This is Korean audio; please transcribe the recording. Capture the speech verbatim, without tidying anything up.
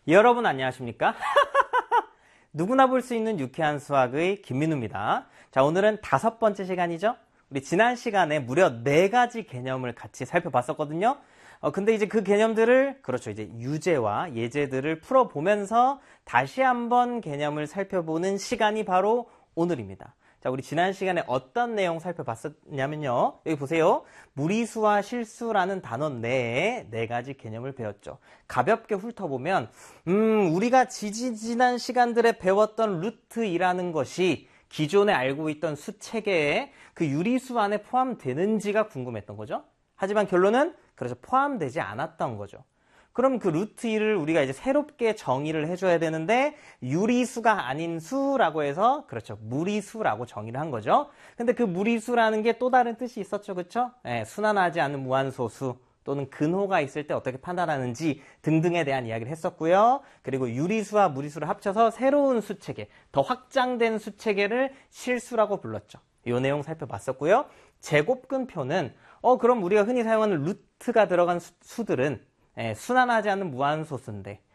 여러분 안녕하십니까? 누구나 볼 수 있는 유쾌한 수학의 김민우입니다. 자, 오늘은 다섯 번째 시간이죠? 우리 지난 시간에 무려 네 가지 개념을 같이 살펴봤었거든요. 어, 근데 이제 그 개념들을, 그렇죠, 이제 유제와 예제들을 풀어보면서 다시 한번 개념을 살펴보는 시간이 바로 오늘입니다. 자, 우리 지난 시간에 어떤 내용 살펴봤었냐면요. 여기 보세요. 무리수와 실수라는 단어 내에 네 가지 개념을 배웠죠. 가볍게 훑어보면, 음, 우리가 지지지난 시간들에 배웠던 루트이라는 것이 기존에 알고 있던 수 체계에 그 유리수 안에 포함되는지가 궁금했던 거죠. 하지만 결론은 그래서 포함되지 않았던 거죠. 그럼 그 루트 일을 우리가 이제 새롭게 정의를 해줘야 되는데 유리수가 아닌 수라고 해서 그렇죠, 무리수라고 정의를 한 거죠. 근데 그 무리수라는 게 또 다른 뜻이 있었죠, 그렇죠? 예, 순환하지 않는 무한소수 또는 근호가 있을 때 어떻게 판단하는지 등등에 대한 이야기를 했었고요. 그리고 유리수와 무리수를 합쳐서 새로운 수체계, 더 확장된 수체계를 실수라고 불렀죠. 이 내용 살펴봤었고요. 제곱근표는 어 그럼 우리가 흔히 사용하는 루트가 들어간 수, 수들은 예, 순환하지 않는 무한소수인데